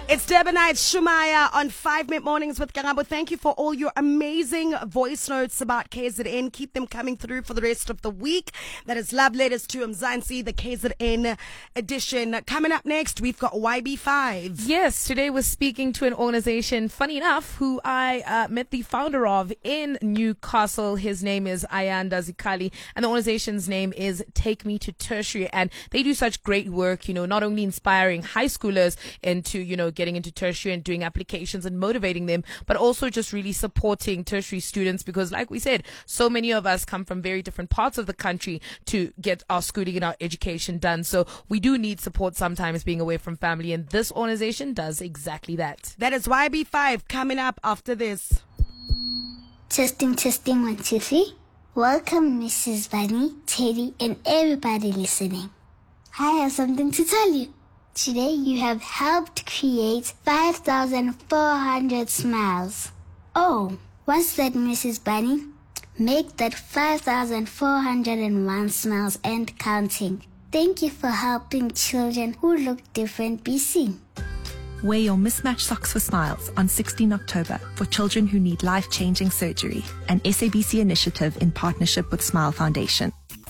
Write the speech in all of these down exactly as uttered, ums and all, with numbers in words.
It's Debonite Shumaya on five Minute Mornings with Karabo. Thank you for all your amazing voice notes about K Z N. Keep them coming through for the rest of the week. That is Love Letters to Mzansi, the K Z N edition. Coming up next, we've got Y B five. Yes, today we're speaking to an organization, funny enough, who I uh, met the founder of in Newcastle. His name is Ayanda Zikali, and the organization's name is Take Me to Tertiary. And they do such great work, you know, not only inspiring high schoolers into, you know, getting into tertiary and doing applications and motivating them, but also just really supporting tertiary students, because like we said, so many of us come from very different parts of the country to get our schooling and our education done. So we do need support sometimes being away from family, and this organization does exactly that. That is Y B five coming up after this. Testing, testing, one, two, three. Welcome, Missus Bunny, Teddy, and everybody listening. I have something to tell you. Today you have helped create five thousand four hundred smiles. Oh, what's that, Missus Bunny? Make that five thousand four hundred one smiles and counting. Thank you for helping children who look different be seen. Wear your mismatched socks for smiles on sixteenth October for children who need life-changing surgery. An S A B C initiative in partnership with Smile Foundation.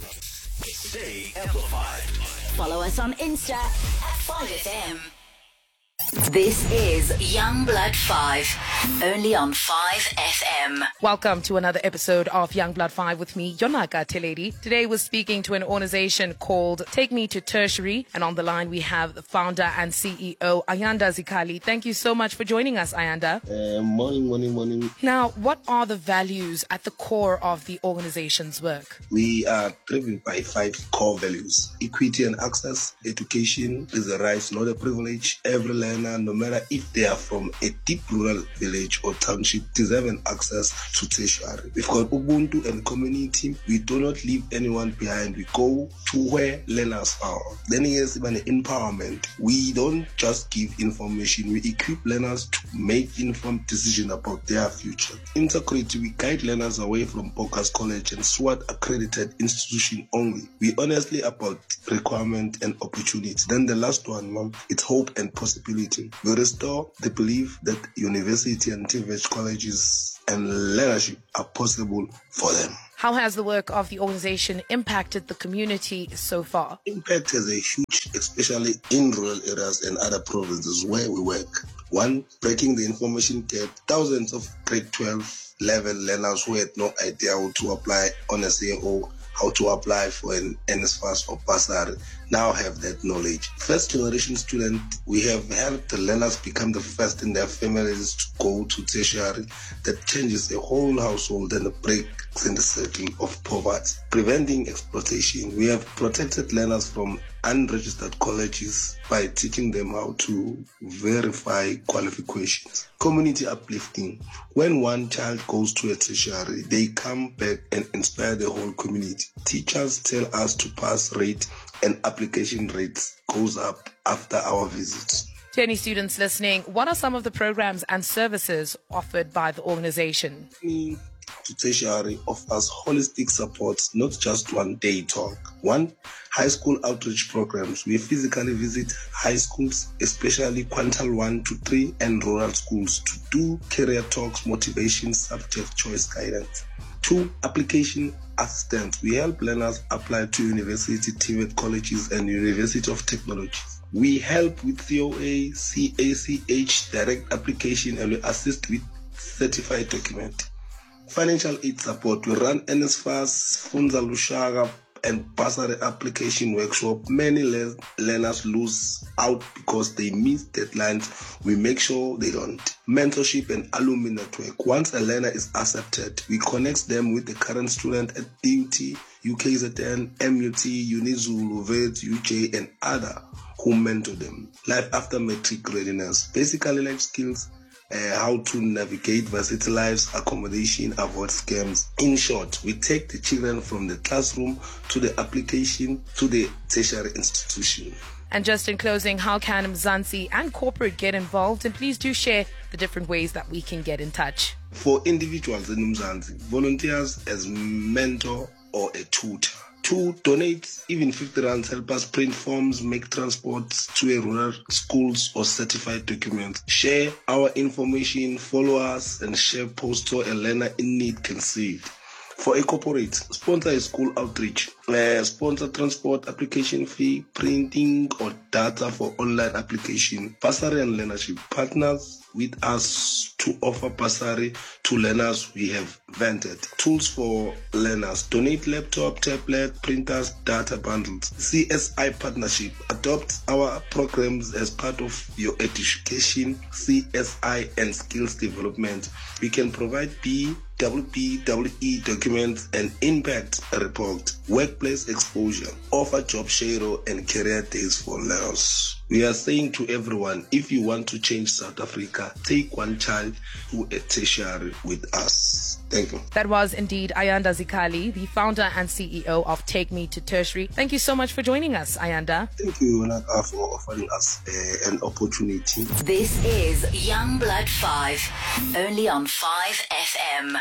Stay amplified. Follow us on Insta at five F M. This is Youngblood five, only on five F M. Welcome to another episode of Youngblood five with me, Yonaka Teledi. Today we're speaking to an organization called Take Me to Tertiary, and on the line we have the founder and C E O, Ayanda Zikali. Thank you so much for joining us, Ayanda. Uh, morning, morning, morning. Now, what are the values at the core of the organization's work? We are driven by five core values: equity and access. Education is a right, not a privilege. Every learner, no matter if they are from a deep rural village or township, deserve an access to tertiary. We've got Ubuntu and community. We do not leave anyone behind. We go to where learners are. Then here's even empowerment. We don't just give information. We equip learners to make informed decisions about their future. Integrity. We guide learners away from Bogus College and SWAT accredited institution only. We honestly about requirement and opportunity. Then the last one, mom, it's hope and possibility. We restore the belief that university and T V H colleges and leadership are possible for them. How has the work of the organization impacted the community so far? Impact has a huge, especially in rural areas and other provinces where we work. One, breaking the information gap. Thousands of grade twelve level learners who had no idea how to apply on a C A O, how to apply for an N S F A S or bursary, now have that knowledge. First generation student, we have helped the learners become the first in their families to go to tertiary. That changes the whole household and breaks in the circle of poverty. Preventing exploitation. We have protected learners from unregistered colleges by teaching them how to verify qualifications. Community uplifting. When one child goes to a tertiary, they come back and inspire the whole community. Teachers tell us to pass rate and application rates goes up after our visits. To any students listening, what are some of the programs and services offered by the organization? To tertiary offers holistic support, not just one day talk. One, high school outreach programs. We physically visit high schools, especially quintile one to three and rural schools, to do career talks, motivation, subject choice guidance. Two, application assistance. We help learners apply to university, T V E T colleges, and University of Technology. We help with C O A, C A C H, direct application, and we assist with certified document. Financial aid support. We run N S F A S, Funza Lushaka, and bursary application workshop. Many le- learners lose out because they miss deadlines. We make sure they don't. Mentorship and alumni network. Once a learner is accepted, we connect them with the current student at D U T, U K Z N, M U T, Unizulu, V E T, U J, and other who mentor them. Life after matric readiness. Basically life skills. Uh, how to navigate varsity lives, accommodation, avoid scams. In short, we take the children from the classroom to the application to the tertiary institution. And just in closing, how can Mzansi and corporate get involved? And please do share the different ways that we can get in touch. For individuals in Mzansi, volunteers as mentor or a tutor. To donate, even fifty rands help us print forms, make transports to a rural schools or certified documents. Share our information, follow us, and share posts so a learner in need can see it. For a corporate, sponsor a school outreach, uh, sponsor transport application fee, printing or data for online application, bursary and learnership. Partners with us to offer bursary to learners we have vented. Tools for learners. Donate laptop, tablet, printers, data bundles. C S I partnership. Adopt our programs as part of your education, C S I and skills development. We can provide B, W P W E documents and impact report, workplace exposure, offer job share and career days for learners. We are saying to everyone, if you want to change South Africa, take one child to a tertiary with us. Thank you. That was indeed Ayanda Zikali, the founder and C E O of Take Me to Tertiary. Thank you so much for joining us, Ayanda. Thank you, Naka, for offering us uh, an opportunity. This is Young Blood five, only on five F M.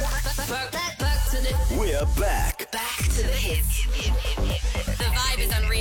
We're back. Back to the hits. The vibe is unreal.